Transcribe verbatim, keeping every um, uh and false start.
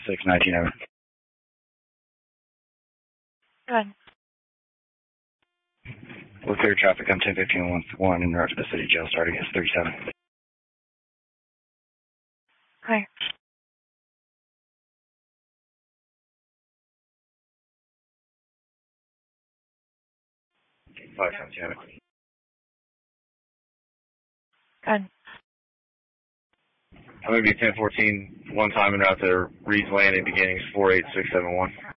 six nineteen over. Good. We'll clear traffic on ten fifteen one and route to the city jail starting at thirty-seven. Clear. five seventeen over. Good. I'm going to be ten fourteen one time and route to Reed's Landing beginning four eight six seven one.